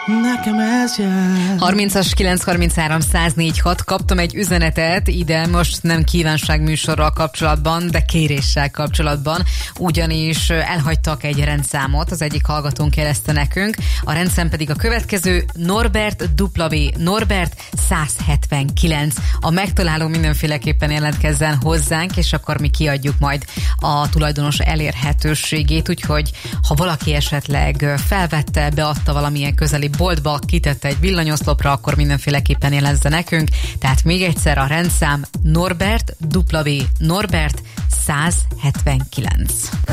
Nekem ez jár. 30-as 933 104 6. Kaptam egy üzenetet ide, most nem kívánságműsorral kapcsolatban, de kéréssel kapcsolatban, ugyanis elhagytak egy rendszámot, az egyik hallgatónk jelezte nekünk, a rendszám pedig a következő: Norbert W. Norbert 179. A megtaláló mindenféleképpen jelentkezzen hozzánk, és akkor mi kiadjuk majd a tulajdonos elérhetőségét, úgyhogy ha valaki esetleg felvette, beadta valamilyen közeli boltba, kitette egy villanyoszlopra, akkor mindenféleképpen jelezze nekünk. Tehát még egyszer a rendszám Norbert W. Norbert 179.